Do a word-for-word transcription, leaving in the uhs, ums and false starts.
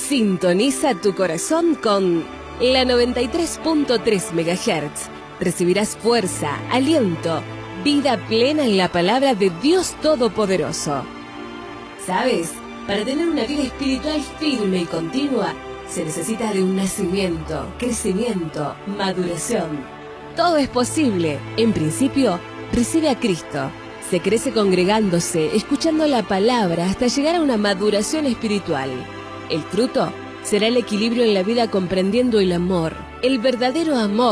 Sintoniza tu corazón con la noventa y tres punto tres megahertz. Recibirás fuerza, aliento, vida plena en la palabra de Dios Todopoderoso. ¿Sabes? Para tener una vida espiritual firme y continua, se necesita de un nacimiento, crecimiento, maduración. Todo es posible. En principio, recibe a Cristo. Se crece congregándose, escuchando la palabra hasta llegar a una maduración espiritual. El fruto será el equilibrio en la vida comprendiendo el amor, el verdadero amor.